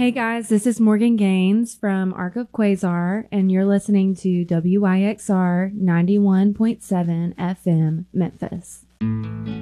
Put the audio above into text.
Hey guys, this is Morgan Gaines from Arc of Quasar, and you're listening to WYXR 91.7 FM Memphis.